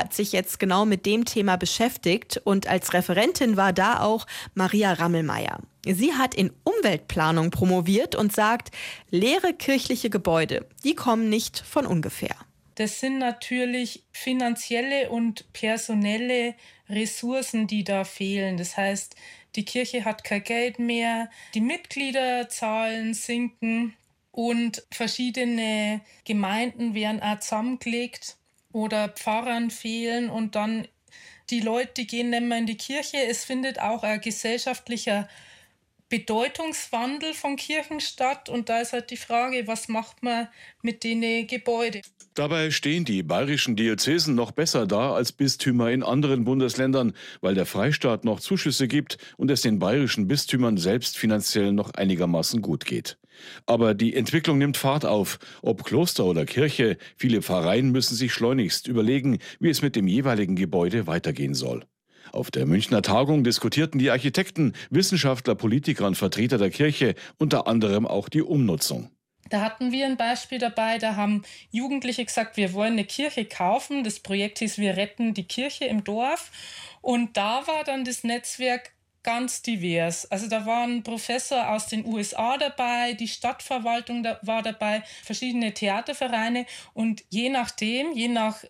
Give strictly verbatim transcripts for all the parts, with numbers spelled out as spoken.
hat sich jetzt genau mit dem Thema beschäftigt und als Referentin war da auch Maria Rammelmeier. Sie hat in Umweltplanung promoviert und sagt, leere kirchliche Gebäude, die kommen nicht von ungefähr. Das sind natürlich finanzielle und personelle Ressourcen, die da fehlen. Das heißt, die Kirche hat kein Geld mehr, die Mitgliederzahlen sinken und verschiedene Gemeinden werden auch zusammengelegt oder Pfarrern fehlen und dann die Leute, die gehen nicht mehr in die Kirche. Es findet auch ein gesellschaftlicher Bedeutungswandel von Kirchen statt und da ist halt die Frage, was macht man mit den Gebäuden? Dabei stehen die bayerischen Diözesen noch besser da als Bistümer in anderen Bundesländern, weil der Freistaat noch Zuschüsse gibt und es den bayerischen Bistümern selbst finanziell noch einigermaßen gut geht. Aber die Entwicklung nimmt Fahrt auf. Ob Kloster oder Kirche, viele Pfarreien müssen sich schleunigst überlegen, wie es mit dem jeweiligen Gebäude weitergehen soll. Auf der Münchner Tagung diskutierten die Architekten, Wissenschaftler, Politiker und Vertreter der Kirche unter anderem auch die Umnutzung. Da hatten wir ein Beispiel dabei, da haben Jugendliche gesagt, wir wollen eine Kirche kaufen. Das Projekt hieß, wir retten die Kirche im Dorf. Und da war dann das Netzwerk ganz divers. Also da war ein Professor aus den U S A dabei, die Stadtverwaltung war dabei, verschiedene Theatervereine. Und je nachdem, je nach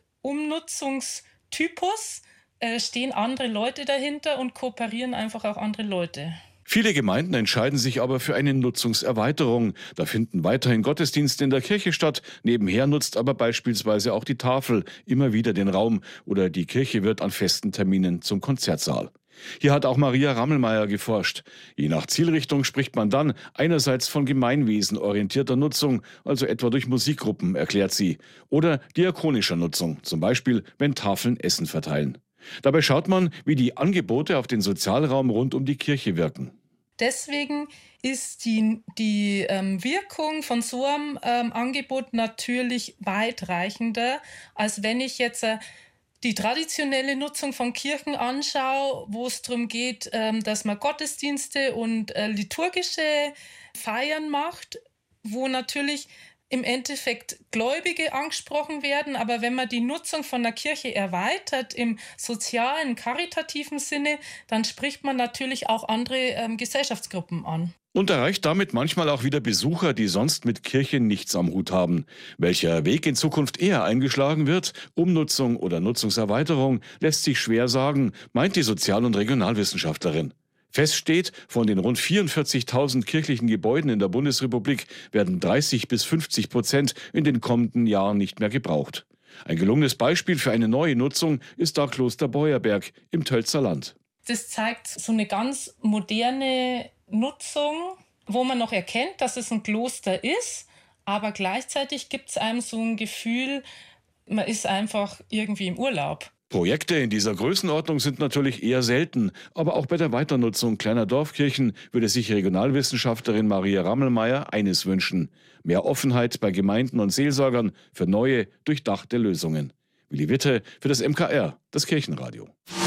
Umnutzungstypus, stehen andere Leute dahinter und kooperieren einfach auch andere Leute. Viele Gemeinden entscheiden sich aber für eine Nutzungserweiterung. Da finden weiterhin Gottesdienste in der Kirche statt. Nebenher nutzt aber beispielsweise auch die Tafel immer wieder den Raum oder die Kirche wird an festen Terminen zum Konzertsaal. Hier hat auch Maria Rammelmeier geforscht. Je nach Zielrichtung spricht man dann einerseits von gemeinwesenorientierter Nutzung, also etwa durch Musikgruppen, erklärt sie, oder diakonischer Nutzung, zum Beispiel wenn Tafeln Essen verteilen. Dabei schaut man, wie die Angebote auf den Sozialraum rund um die Kirche wirken. Deswegen ist die, die ähm, Wirkung von so einem ähm, Angebot natürlich weitreichender, als wenn ich jetzt äh, die traditionelle Nutzung von Kirchen anschaue, wo es darum geht, ähm, dass man Gottesdienste und äh, liturgische Feiern macht, wo natürlich im Endeffekt Gläubige angesprochen werden, aber wenn man die Nutzung von der Kirche erweitert im sozialen, karitativen Sinne, dann spricht man natürlich auch andere ähm, Gesellschaftsgruppen an. Und erreicht damit manchmal auch wieder Besucher, die sonst mit Kirche nichts am Hut haben. Welcher Weg in Zukunft eher eingeschlagen wird, Umnutzung oder Nutzungserweiterung, lässt sich schwer sagen, meint die Sozial- und Regionalwissenschaftlerin. Fest steht, von den rund vierundvierzigtausend kirchlichen Gebäuden in der Bundesrepublik werden dreißig bis fünfzig Prozent in den kommenden Jahren nicht mehr gebraucht. Ein gelungenes Beispiel für eine neue Nutzung ist da Kloster Beuerberg im Tölzer Land. Das zeigt so eine ganz moderne Nutzung, wo man noch erkennt, dass es ein Kloster ist, aber gleichzeitig gibt es einem so ein Gefühl, man ist einfach irgendwie im Urlaub. Projekte in dieser Größenordnung sind natürlich eher selten, aber auch bei der Weiternutzung kleiner Dorfkirchen würde sich Regionalwissenschaftlerin Maria Rammelmeier eines wünschen: mehr Offenheit bei Gemeinden und Seelsorgern für neue, durchdachte Lösungen. Willi Witte für das M K R, das Kirchenradio.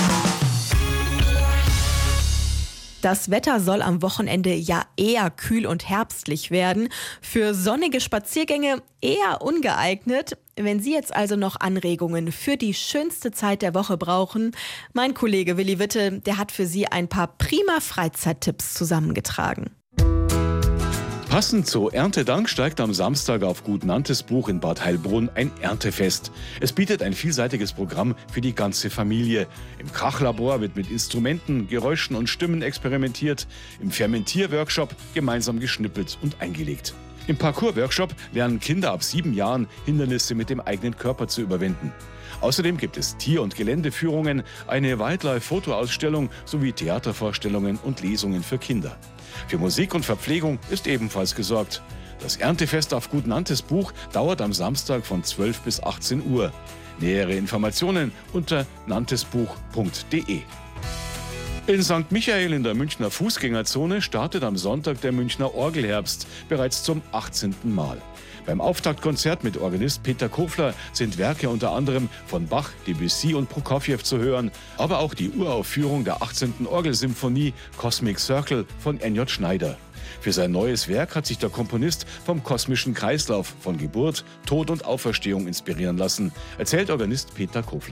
Das Wetter soll am Wochenende ja eher kühl und herbstlich werden. Für sonnige Spaziergänge eher ungeeignet. Wenn Sie jetzt also noch Anregungen für die schönste Zeit der Woche brauchen, mein Kollege Willi Witte, der hat für Sie ein paar prima Freizeittipps zusammengetragen. Passend zu Erntedank steigt am Samstag auf Gut Nantes Buch in Bad Heilbrunn ein Erntefest. Es bietet ein vielseitiges Programm für die ganze Familie. Im Krachlabor wird mit Instrumenten, Geräuschen und Stimmen experimentiert. Im Fermentierworkshop gemeinsam geschnippelt und eingelegt. Im Parkour-Workshop lernen Kinder ab sieben Jahren, Hindernisse mit dem eigenen Körper zu überwinden. Außerdem gibt es Tier- und Geländeführungen, eine Wildlife-Fotoausstellung sowie Theatervorstellungen und Lesungen für Kinder. Für Musik und Verpflegung ist ebenfalls gesorgt. Das Erntefest auf Gut Nantes Buch dauert am Samstag von zwölf bis achtzehn Uhr. Nähere Informationen unter nantesbuch punkt de. In Sankt Michael in der Münchner Fußgängerzone startet am Sonntag der Münchner Orgelherbst, bereits zum achtzehnten Mal. Beim Auftaktkonzert mit Organist Peter Kofler sind Werke unter anderem von Bach, Debussy und Prokofjew zu hören, aber auch die Uraufführung der achtzehnten Orgelsymphonie Cosmic Circle von N J Schneider. Für sein neues Werk hat sich der Komponist vom kosmischen Kreislauf von Geburt, Tod und Auferstehung inspirieren lassen, erzählt Organist Peter Kofler.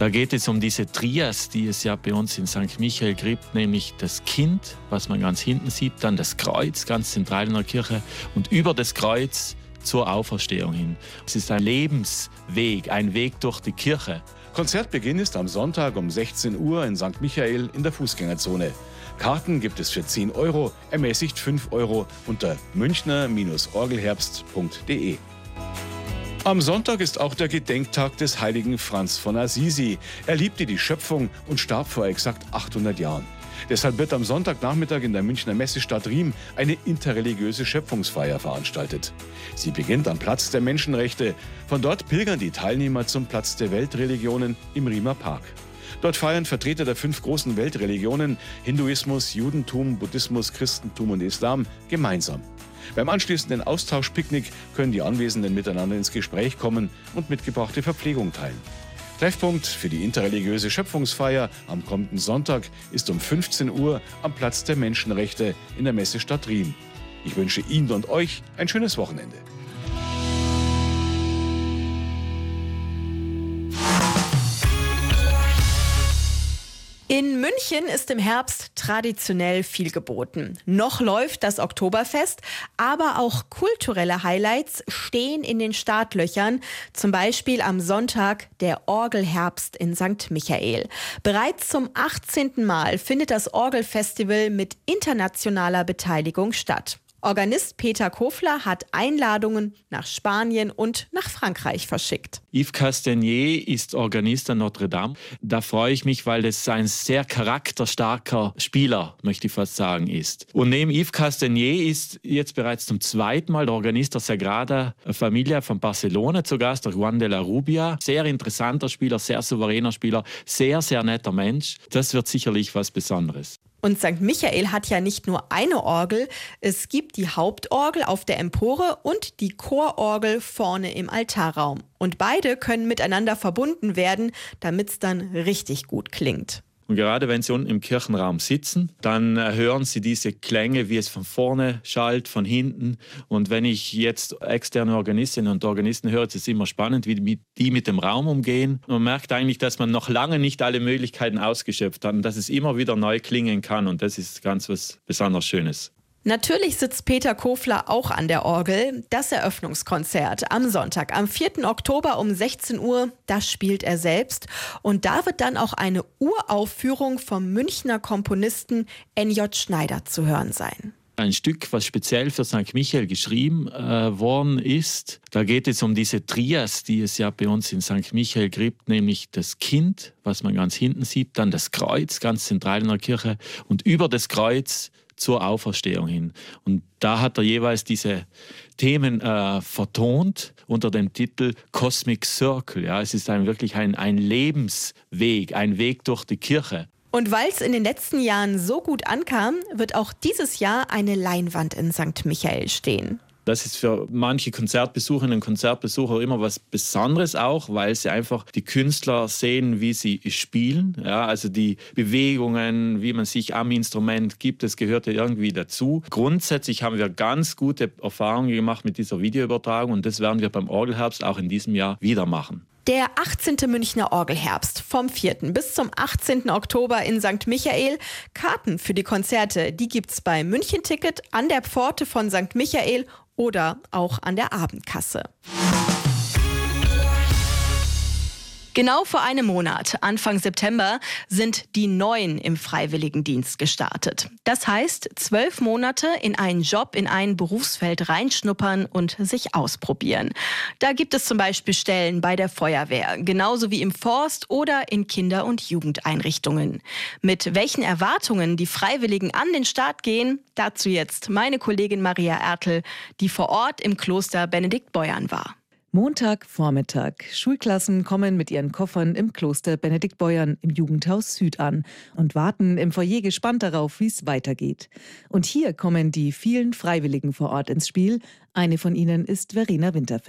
Da geht es um diese Trias, die es ja bei uns in Sankt Michael gibt, nämlich das Kind, was man ganz hinten sieht, dann das Kreuz, ganz zentral in der Kirche und über das Kreuz zur Auferstehung hin. Es ist ein Lebensweg, ein Weg durch die Kirche. Konzertbeginn ist am Sonntag um sechzehn Uhr in Sankt Michael in der Fußgängerzone. Karten gibt es für zehn Euro, ermäßigt fünf Euro unter münchner orgelherbst punkt de. Am Sonntag ist auch der Gedenktag des heiligen Franz von Assisi. Er liebte die Schöpfung und starb vor exakt achthundert Jahren. Deshalb wird am Sonntagnachmittag in der Münchner Messestadt Riem eine interreligiöse Schöpfungsfeier veranstaltet. Sie beginnt am Platz der Menschenrechte. Von dort pilgern die Teilnehmer zum Platz der Weltreligionen im Riemer Park. Dort feiern Vertreter der fünf großen Weltreligionen Hinduismus, Judentum, Buddhismus, Christentum und Islam gemeinsam. Beim anschließenden Austauschpicknick können die Anwesenden miteinander ins Gespräch kommen und mitgebrachte Verpflegung teilen. Treffpunkt für die interreligiöse Schöpfungsfeier am kommenden Sonntag ist um fünfzehn Uhr am Platz der Menschenrechte in der Messestadt Riem. Ich wünsche Ihnen und euch ein schönes Wochenende. In München ist im Herbst traditionell viel geboten. Noch läuft das Oktoberfest, aber auch kulturelle Highlights stehen in den Startlöchern. Zum Beispiel am Sonntag der Orgelherbst in Sankt Michael. Bereits zum achtzehnten Mal findet das Orgelfestival mit internationaler Beteiligung statt. Organist Peter Kofler hat Einladungen nach Spanien und nach Frankreich verschickt. Yves Castagnier ist Organist an Notre Dame. Da freue ich mich, weil das ein sehr charakterstarker Spieler, möchte ich fast sagen, ist. Und neben Yves Castagnier ist jetzt bereits zum zweiten Mal der Organist der Sagrada Familia von Barcelona zu Gast, der Juan de la Rubia. Sehr interessanter Spieler, sehr souveräner Spieler, sehr, sehr netter Mensch. Das wird sicherlich was Besonderes. Und Sankt Michael hat ja nicht nur eine Orgel, es gibt die Hauptorgel auf der Empore und die Chororgel vorne im Altarraum. Und beide können miteinander verbunden werden, damit es dann richtig gut klingt. Und gerade wenn Sie unten im Kirchenraum sitzen, dann hören Sie diese Klänge, wie es von vorne schallt, von hinten. Und wenn ich jetzt externe Organistinnen und Organisten höre, ist es immer spannend, wie die mit dem Raum umgehen. Und man merkt eigentlich, dass man noch lange nicht alle Möglichkeiten ausgeschöpft hat und dass es immer wieder neu klingen kann. Und das ist ganz was besonders Schönes. Natürlich sitzt Peter Kofler auch an der Orgel. Das Eröffnungskonzert am Sonntag, am vierten Oktober um sechzehn Uhr, das spielt er selbst. Und da wird dann auch eine Uraufführung vom Münchner Komponisten N J Schneider zu hören sein. Ein Stück, was speziell für Sankt Michael geschrieben äh, worden ist. Da geht es um diese Trias, die es ja bei uns in Sankt Michael gibt, nämlich das Kind, was man ganz hinten sieht, dann das Kreuz, ganz zentral in der Kirche und über das Kreuz zur Auferstehung hin. Und da hat er jeweils diese Themen äh, vertont unter dem Titel Cosmic Circle. Ja, es ist ein, wirklich ein, ein Lebensweg, ein Weg durch die Kirche. Und weil es in den letzten Jahren so gut ankam, wird auch dieses Jahr eine Leinwand in Sankt Michael stehen. Das ist für manche Konzertbesucherinnen und Konzertbesucher immer was Besonderes auch, weil sie einfach die Künstler sehen, wie sie spielen. Ja, also die Bewegungen, wie man sich am Instrument gibt, das gehört ja irgendwie dazu. Grundsätzlich haben wir ganz gute Erfahrungen gemacht mit dieser Videoübertragung und das werden wir beim Orgelherbst auch in diesem Jahr wieder machen. Der achtzehnte Münchner Orgelherbst vom vierten bis zum achtzehnten Oktober in Sankt Michael. Karten für die Konzerte, die gibt's bei München Ticket, an der Pforte von Sankt Michael oder auch an der Abendkasse. Genau vor einem Monat, Anfang September, sind die Neuen im Freiwilligendienst gestartet. Das heißt, zwölf Monate in einen Job, in ein Berufsfeld reinschnuppern und sich ausprobieren. Da gibt es zum Beispiel Stellen bei der Feuerwehr, genauso wie im Forst oder in Kinder- und Jugendeinrichtungen. Mit welchen Erwartungen die Freiwilligen an den Start gehen, dazu jetzt meine Kollegin Maria Ertl, die vor Ort im Kloster Benediktbeuern war. Montagvormittag. Schulklassen kommen mit ihren Koffern im Kloster Benediktbeuern im Jugendhaus Süd an und warten im Foyer gespannt darauf, wie es weitergeht. Und hier kommen die vielen Freiwilligen vor Ort ins Spiel. Eine von ihnen ist Verena Winterfeld.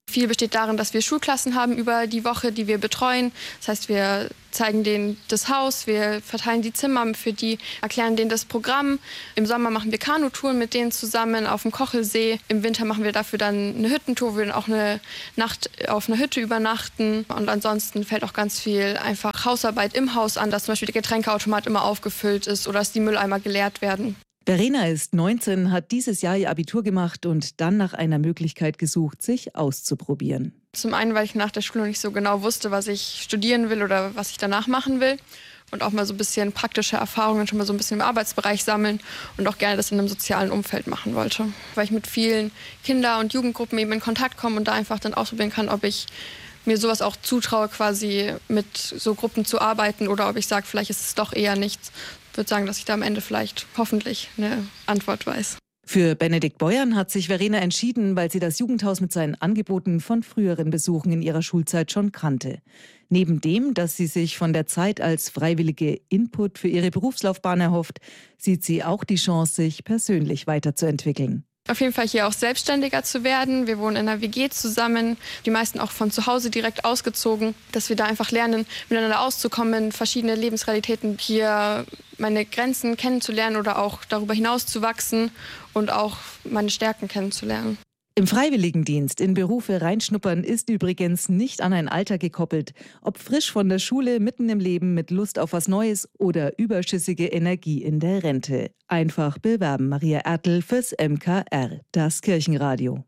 Viel besteht darin, dass wir Schulklassen haben über die Woche, die wir betreuen. Das heißt, wir zeigen denen das Haus, wir verteilen die Zimmer für die, erklären denen das Programm. Im Sommer machen wir Kanutouren mit denen zusammen auf dem Kochelsee. Im Winter machen wir dafür dann eine Hüttentour, wo wir dann auch eine Nacht auf einer Hütte übernachten. Und ansonsten fällt auch ganz viel einfach Hausarbeit im Haus an, dass zum Beispiel der Getränkeautomat immer aufgefüllt ist oder dass die Mülleimer geleert werden. Verena ist neunzehn, hat dieses Jahr ihr Abitur gemacht und dann nach einer Möglichkeit gesucht, sich auszuprobieren. Zum einen, weil ich nach der Schule noch nicht so genau wusste, was ich studieren will oder was ich danach machen will. Und auch mal so ein bisschen praktische Erfahrungen, schon mal so ein bisschen im Arbeitsbereich sammeln und auch gerne das in einem sozialen Umfeld machen wollte. Weil ich mit vielen Kinder- und Jugendgruppen eben in Kontakt komme und da einfach dann ausprobieren kann, ob ich mir sowas auch zutraue, quasi mit so Gruppen zu arbeiten oder ob ich sage, vielleicht ist es doch eher nichts. Ich würde sagen, dass ich da am Ende vielleicht hoffentlich eine Antwort weiß. Für Benedikt Beuern hat sich Verena entschieden, weil sie das Jugendhaus mit seinen Angeboten von früheren Besuchen in ihrer Schulzeit schon kannte. Neben dem, dass sie sich von der Zeit als freiwillige Input für ihre Berufslaufbahn erhofft, sieht sie auch die Chance, sich persönlich weiterzuentwickeln. Auf jeden Fall hier auch selbstständiger zu werden. Wir wohnen in einer W G zusammen, die meisten auch von zu Hause direkt ausgezogen, dass wir da einfach lernen, miteinander auszukommen, verschiedene Lebensrealitäten, hier meine Grenzen kennenzulernen oder auch darüber hinaus zu wachsen und auch meine Stärken kennenzulernen. Im Freiwilligendienst in Berufe reinschnuppern ist übrigens nicht an ein Alter gekoppelt. Ob frisch von der Schule, mitten im Leben mit Lust auf was Neues oder überschüssige Energie in der Rente. Einfach bewerben. Maria Ertl fürs M K R, das Kirchenradio.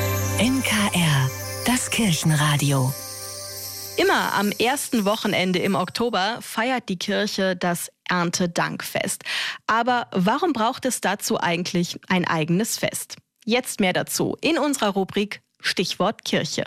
M K R, das Kirchenradio. Immer am ersten Wochenende im Oktober feiert die Kirche das Erntedankfest. Aber warum braucht es dazu eigentlich ein eigenes Fest? Jetzt mehr dazu in unserer Rubrik Stichwort Kirche.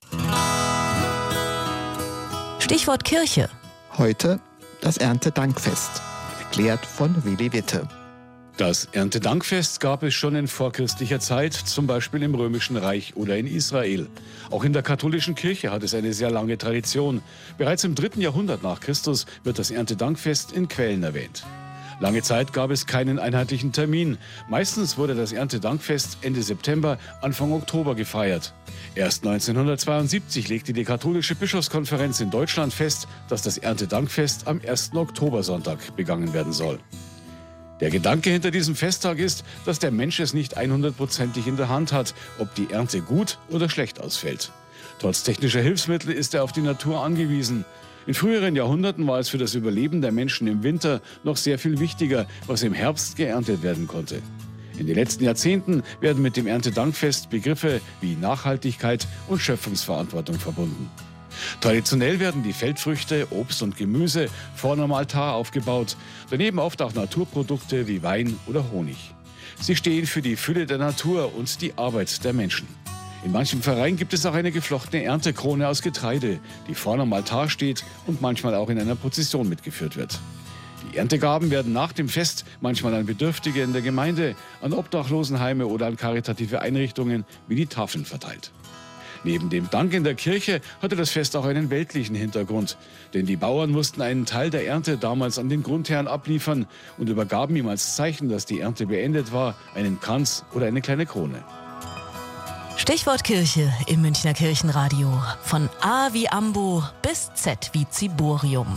Stichwort Kirche. Heute das Erntedankfest, erklärt von Willi Witte. Das Erntedankfest gab es schon in vorchristlicher Zeit, zum Beispiel im Römischen Reich oder in Israel. Auch in der katholischen Kirche hat es eine sehr lange Tradition. Bereits im dritten Jahrhundert nach Christus wird das Erntedankfest in Quellen erwähnt. Lange Zeit gab es keinen einheitlichen Termin. Meistens wurde das Erntedankfest Ende September, Anfang Oktober gefeiert. Erst neunzehnhundertzweiundsiebzig legte die katholische Bischofskonferenz in Deutschland fest, dass das Erntedankfest am ersten Oktobersonntag begangen werden soll. Der Gedanke hinter diesem Festtag ist, dass der Mensch es nicht hundertprozentig in der Hand hat, ob die Ernte gut oder schlecht ausfällt. Trotz technischer Hilfsmittel ist er auf die Natur angewiesen. In früheren Jahrhunderten war es für das Überleben der Menschen im Winter noch sehr viel wichtiger, was im Herbst geerntet werden konnte. In den letzten Jahrzehnten werden mit dem Erntedankfest Begriffe wie Nachhaltigkeit und Schöpfungsverantwortung verbunden. Traditionell werden die Feldfrüchte, Obst und Gemüse vorne am Altar aufgebaut, daneben oft auch Naturprodukte wie Wein oder Honig. Sie stehen für die Fülle der Natur und die Arbeit der Menschen. In manchem Verein gibt es auch eine geflochtene Erntekrone aus Getreide, die vorne am Altar steht und manchmal auch in einer Prozession mitgeführt wird. Die Erntegaben werden nach dem Fest manchmal an Bedürftige in der Gemeinde, an Obdachlosenheime oder an karitative Einrichtungen wie die Tafeln verteilt. Neben dem Dank in der Kirche hatte das Fest auch einen weltlichen Hintergrund, denn die Bauern mussten einen Teil der Ernte damals an den Grundherrn abliefern und übergaben ihm als Zeichen, dass die Ernte beendet war, einen Kranz oder eine kleine Krone. Stichwort Kirche im Münchner Kirchenradio. Von A wie Ambo bis Z wie Ziborium.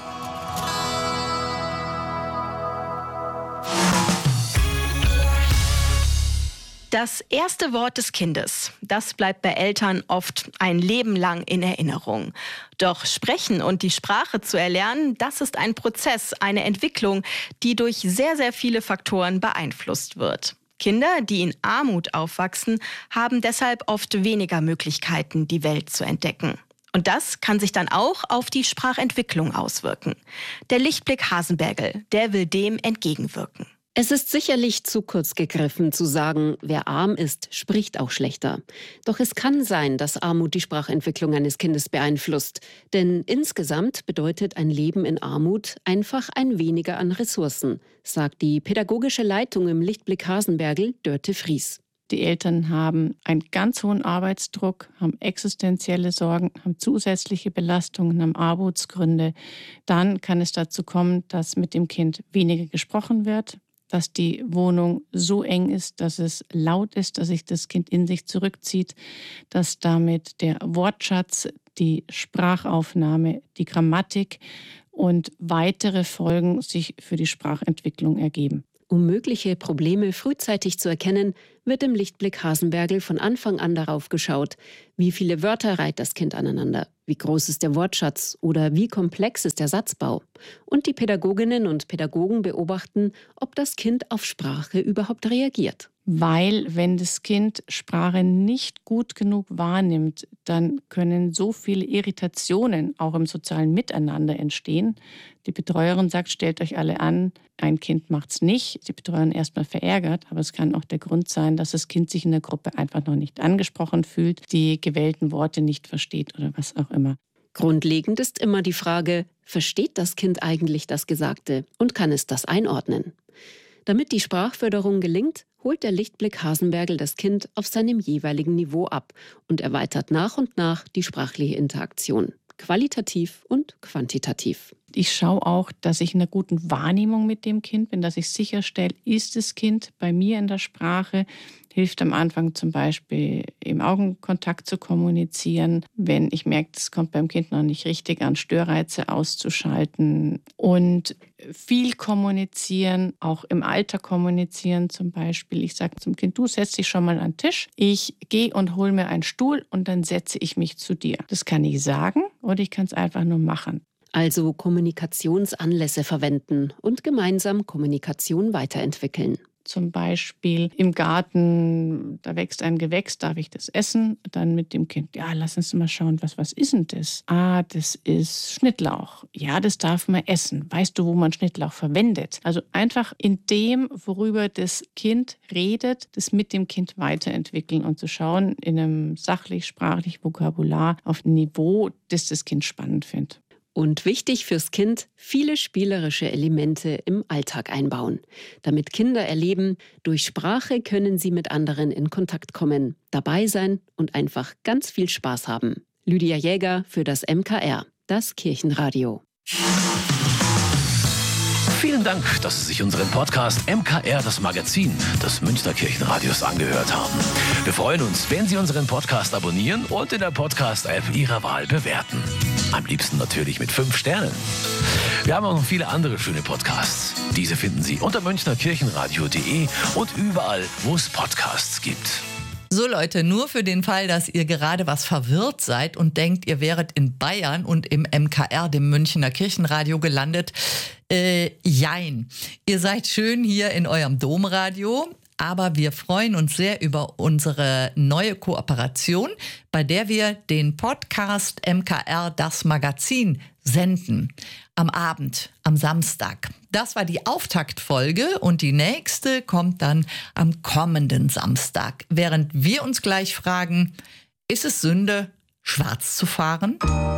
Das erste Wort des Kindes, das bleibt bei Eltern oft ein Leben lang in Erinnerung. Doch sprechen und die Sprache zu erlernen, das ist ein Prozess, eine Entwicklung, die durch sehr, sehr viele Faktoren beeinflusst wird. Kinder, die in Armut aufwachsen, haben deshalb oft weniger Möglichkeiten, die Welt zu entdecken. Und das kann sich dann auch auf die Sprachentwicklung auswirken. Der Lichtblick Hasenbergl, der will dem entgegenwirken. Es ist sicherlich zu kurz gegriffen zu sagen, wer arm ist, spricht auch schlechter. Doch es kann sein, dass Armut die Sprachentwicklung eines Kindes beeinflusst. Denn insgesamt bedeutet ein Leben in Armut einfach ein weniger an Ressourcen, sagt die pädagogische Leitung im Lichtblick Hasenbergl, Dörte Fries. Die Eltern haben einen ganz hohen Arbeitsdruck, haben existenzielle Sorgen, haben zusätzliche Belastungen, haben Armutsgründe. Dann kann es dazu kommen, dass mit dem Kind weniger gesprochen wird. dass die Wohnung so eng ist, dass es laut ist, dass sich das Kind in sich zurückzieht, dass damit der Wortschatz, die Sprachaufnahme, die Grammatik und weitere Folgen sich für die Sprachentwicklung ergeben. Um mögliche Probleme frühzeitig zu erkennen, wird im Lichtblick Hasenbergl von Anfang an darauf geschaut, wie viele Wörter reiht das Kind aneinander, wie groß ist der Wortschatz oder wie komplex ist der Satzbau. Und die Pädagoginnen und Pädagogen beobachten, ob das Kind auf Sprache überhaupt reagiert. Weil, wenn das Kind Sprache nicht gut genug wahrnimmt, dann können so viele Irritationen auch im sozialen Miteinander entstehen. Die Betreuerin sagt, stellt euch alle an, ein Kind macht's nicht. Die Betreuerin erstmal verärgert, aber es kann auch der Grund sein, dass das Kind sich in der Gruppe einfach noch nicht angesprochen fühlt, die gewählten Worte nicht versteht oder was auch immer. Grundlegend ist immer die Frage, versteht das Kind eigentlich das Gesagte und kann es das einordnen? Damit die Sprachförderung gelingt, holt der Lichtblick Hasenbergl das Kind auf seinem jeweiligen Niveau ab und erweitert nach und nach die sprachliche Interaktion, qualitativ und quantitativ. Ich schaue auch, dass ich in einer guten Wahrnehmung mit dem Kind bin, dass ich sicherstelle, ist das Kind bei mir in der Sprache, hilft am Anfang zum Beispiel im Augenkontakt zu kommunizieren, wenn ich merke, es kommt beim Kind noch nicht richtig an, Störreize auszuschalten und viel kommunizieren, auch im Alter kommunizieren zum Beispiel. Ich sage zum Kind, du setz dich schon mal an den Tisch, ich gehe und hole mir einen Stuhl und dann setze ich mich zu dir. Das kann ich sagen oder ich kann es einfach nur machen. Also Kommunikationsanlässe verwenden und gemeinsam Kommunikation weiterentwickeln. Zum Beispiel im Garten, da wächst ein Gewächs, darf ich das essen? Dann mit dem Kind, ja, lass uns mal schauen, was, was ist denn das? Ah, das ist Schnittlauch. Ja, das darf man essen. Weißt du, wo man Schnittlauch verwendet? Also einfach in dem, worüber das Kind redet, das mit dem Kind weiterentwickeln und zu schauen, in einem sachlich-sprachlichen Vokabular auf ein Niveau, das das Kind spannend findet. Und wichtig fürs Kind, viele spielerische Elemente im Alltag einbauen. Damit Kinder erleben, durch Sprache können sie mit anderen in Kontakt kommen, dabei sein und einfach ganz viel Spaß haben. Lydia Jäger für das M K R, das Kirchenradio. Vielen Dank, dass Sie sich unseren Podcast M K R, das Magazin des Münchner Kirchenradios, angehört haben. Wir freuen uns, wenn Sie unseren Podcast abonnieren und in der Podcast-App Ihrer Wahl bewerten. Am liebsten natürlich mit fünf Sternen. Wir haben auch noch viele andere schöne Podcasts. Diese finden Sie unter münchner kirchenradio punkt de und überall, wo es Podcasts gibt. So Leute, nur für den Fall, dass ihr gerade was verwirrt seid und denkt, ihr wäret in Bayern und im M K R, dem Münchner Kirchenradio, gelandet. Äh, jein. Ihr seid schön hier in eurem Domradio, aber wir freuen uns sehr über unsere neue Kooperation, bei der wir den Podcast M K R, das Magazin, senden. Am Abend, am Samstag. Das war die Auftaktfolge und die nächste kommt dann am kommenden Samstag. Während wir uns gleich fragen, ist es Sünde, schwarz zu fahren?